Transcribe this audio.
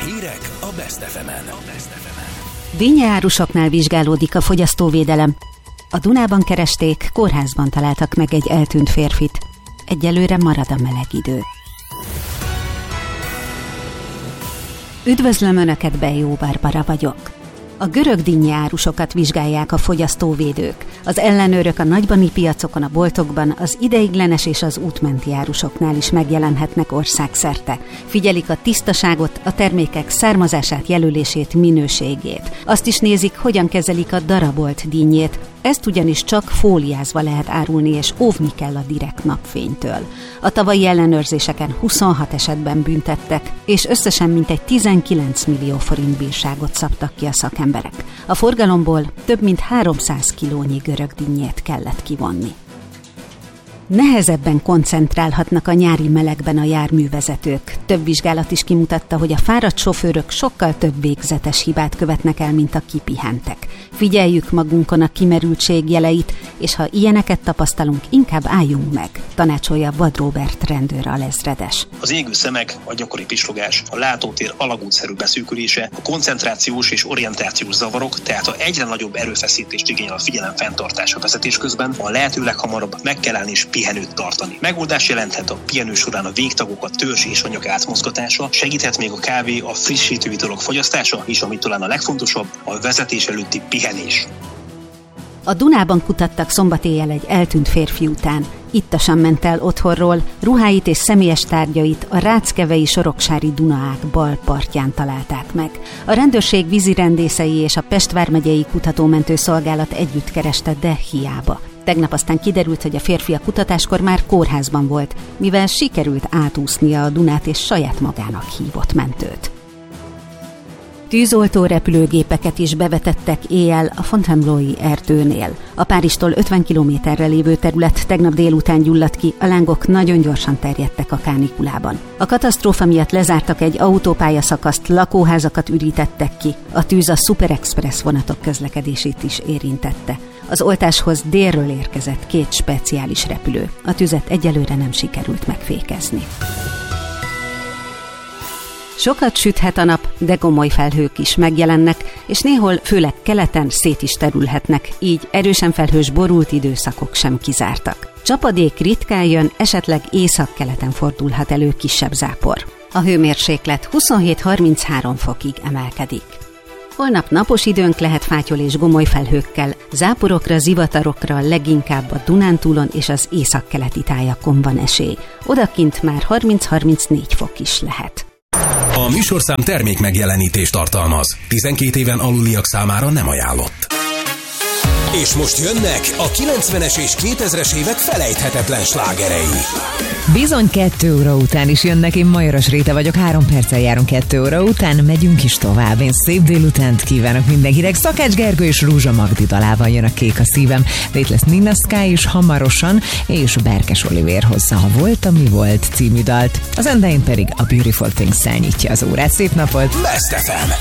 Hírek a Best FM-en. Dinnyeárusoknál vizsgálódik a fogyasztóvédelem. A Dunában keresték, kórházban találtak meg egy eltűnt férfit. Egyelőre marad a meleg idő. Üdvözlöm Önöket, Bejó Barbara vagyok. A görög dinnyeárusokat vizsgálják a fogyasztóvédők. Az ellenőrök a nagybani piacokon, a boltokban, az ideiglenes és az útmenti árusoknál is megjelenhetnek országszerte. Figyelik a tisztaságot, a termékek származását, jelölését, minőségét. Azt is nézik, hogyan kezelik a darabolt dinnyét. Ezt ugyanis csak fóliázva lehet árulni, és óvni kell a direkt napfénytől. A tavalyi ellenőrzéseken 26 esetben büntettek, és összesen mintegy 19 millió forint bírságot szabtak ki a szakemberek. A forgalomból több mint 300 kilónyi görög dinnyét kellett kivonni. Nehezebben koncentrálhatnak a nyári melegben a járművezetők. Több vizsgálat is kimutatta, hogy a fáradt sofőrök sokkal több végzetes hibát követnek el, mint a kipihentek. Figyeljük magunkon a kimerültség jeleit, és ha ilyeneket tapasztalunk, inkább álljunk meg, tanácsolja Vad Róbert rendőr alezredes. Az égő szemek, a gyakori pislogás, a látótér alagútszerű beszűkülése, a koncentrációs és orientációs zavarok, tehát ha egyre nagyobb erőfeszítést igényel a figyelem fenntartása vezetés közben, a lehető leghamarabb meg kell állni és pihenőt tartani. Megoldás jelenthet a pihenő során a végtagok, a törzs és anyag átmozgatása, segíthet még a kávé, a frissítő italok fogyasztása, és ami talán a legfontosabb, a vezetés előtti pihenés. A Dunában kutattak szombat éjjel egy eltűnt férfi után. Ittasan ment el otthonról, ruháit és személyes tárgyait a Ráckevei Soroksári Dunaák bal partján találták meg. A rendőrség vízirendészei és a Pest vármegyei kutatómentő szolgálat együtt kereste, de hiába. Tegnap aztán kiderült, hogy a férfi a kutatáskor már kórházban volt, mivel sikerült átúsznia a Dunát és saját magának hívott mentőt. Tűzoltó repülőgépeket is bevetettek éjjel a Fontainebleau-i erdőnél. A Páristól 50 kilométerre lévő terület tegnap délután gyulladt ki, a lángok nagyon gyorsan terjedtek a kánikulában. A katasztrófa miatt lezártak egy autópályaszakaszt, lakóházakat ürítettek ki. A tűz a Super Express vonatok közlekedését is érintette. Az oltáshoz délről érkezett 2 speciális repülő. A tüzet egyelőre nem sikerült megfékezni. Sokat süthet a nap, de gomoly felhők is megjelennek, és néhol, főleg keleten szét is terülhetnek, így erősen felhős borult időszakok sem kizártak. Csapadék ritkán jön, esetleg északkeleten fordulhat elő kisebb zápor. A hőmérséklet 27-33 fokig emelkedik. Holnap napos időnk lehet fátyol és gomoly felhőkkel, záporokra, zivatarokra leginkább a Dunántúlon és az északkeleti tájakon van esély. Odakint már 30-34 fok is lehet. A műsorszám termék megjelenítést tartalmaz. 12 éven aluliak számára nem ajánlott. És most jönnek a 90-es és 2000-es évek felejthetetlen slágerei. Bizony 2 óra után is jönnek, én Majoros Réta vagyok, 3 perccel járunk 2 óra után, megyünk is tovább. Én szép délutánt kívánok mindenkinek, Szakács Gergő és Rúzsa Magdi dalával jön a Kék a szívem, de itt lesz Nina Sky is hamarosan, és Berkes Olivér hozza a Volt, ami volt című dalt. Az endején pedig a Beautiful Things-szel nyitja az órát. Szép napot! Best FM.